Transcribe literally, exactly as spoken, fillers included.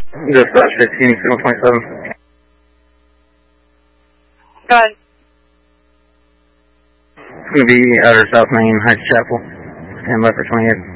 Dispatch fifteen, signal twenty-seven. Go ahead. It's going to be Outer South Main, Heights Chapel. Stand by for twenty-eight.